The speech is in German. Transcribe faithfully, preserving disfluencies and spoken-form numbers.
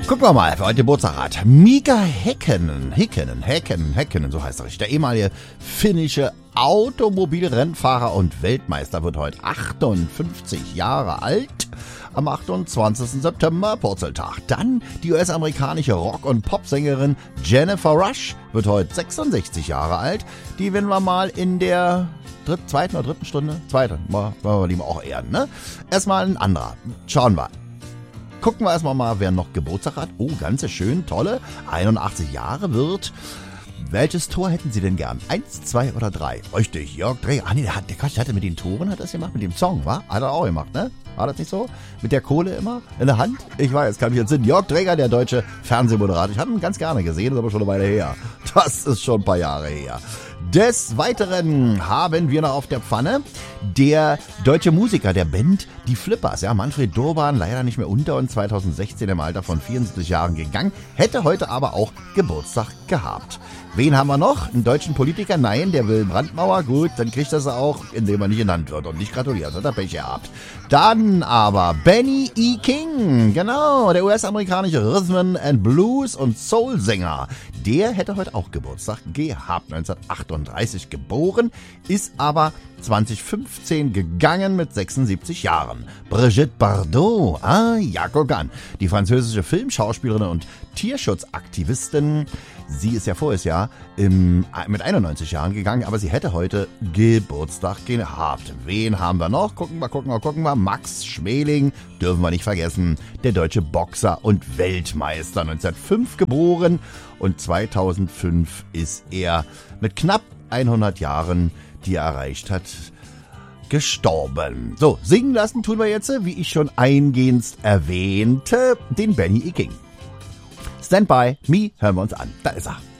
Gucken wir mal, wer heute Geburtstag hat. Mika Häkkinen, Häkkinen, Häkkinen, Häkkinen, so heißt er richtig. Der ehemalige finnische Automobilrennfahrer und Weltmeister wird heute achtundfünfzig Jahre alt. Am achtundzwanzigsten September, Purzeltag. Dann die U S-amerikanische Rock- und Popsängerin Jennifer Rush wird heute sechsundsechzig Jahre alt. Die werden wir mal in der dritt, zweiten oder dritten Stunde, zweite, wollen wir lieber auch ehren, ne? Erstmal ein anderer. Schauen wir. Gucken wir erstmal mal, wer noch Geburtstag hat. Oh, ganz schön, tolle. einundachtzig Jahre wird. Welches Tor hätten Sie denn gern? Eins, zwei oder drei? Richtig, Jörg Dräger. Ah nee, der, hat, der, Quatsch, der hatte mit den Toren, hat das gemacht, mit dem Song, wa? Hat er auch gemacht, ne? War das nicht so? Mit der Kohle immer in der Hand? Ich weiß, kann mich jetzt Sinn. Jörg Dräger, der deutsche Fernsehmoderator. Ich habe ihn ganz gerne gesehen, ist aber schon eine Weile her. Das ist schon ein paar Jahre her. Des Weiteren haben wir noch auf der Pfanne der deutsche Musiker der Band Die Flippers. Ja, Manfred Durban, leider nicht mehr unter uns, zweitausendsechzehn im Alter von vierundsiebzig Jahren gegangen, hätte heute aber auch Geburtstag gehabt. Wen haben wir noch? Einen deutschen Politiker? Nein, der Wilhelm Brandmauer. Gut, dann kriegt das auch, indem er nicht genannt wird und nicht gratuliert. Hat er Pech gehabt. Dann aber Benny E. King. Genau, der U S-amerikanische Rhythm and Blues und Soul-Sänger. Der hätte heute auch Geburtstag gehabt. neunzehnhundertachtunddreißig geboren, ist aber zweitausendfünfzehn gegangen mit sechsundsiebzig Jahren. Brigitte Bardot. Ah, ja, guck an. Die französische Filmschauspielerin und Tierschutzaktivistin. Sie ist ja voriges Jahr im, mit einundneunzig Jahren gegangen, aber sie hätte heute Geburtstag gehabt. Wen haben wir noch? Gucken wir, gucken wir, gucken wir. Max Schmeling, dürfen wir nicht vergessen. Der deutsche Boxer und Weltmeister. neunzehnhundertfünf geboren und zweitausendfünf ist er mit knapp hundert Jahren, die er erreicht hat, gestorben. So, singen lassen tun wir jetzt, wie ich schon eingehend erwähnte, den Benny E. King. Stand by Me hören wir uns an. Da ist er.